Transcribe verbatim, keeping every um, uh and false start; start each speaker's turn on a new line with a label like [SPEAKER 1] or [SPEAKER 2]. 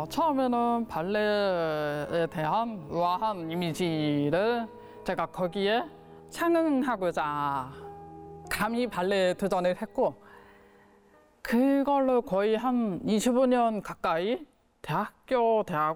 [SPEAKER 1] 처음에는 발레에 대한 우아한 이미지를 제가 거기에 상응하고자 감히 발레 도전을 했고, 그걸로 거의 한 이십오 년 가까이 대학교, 대학원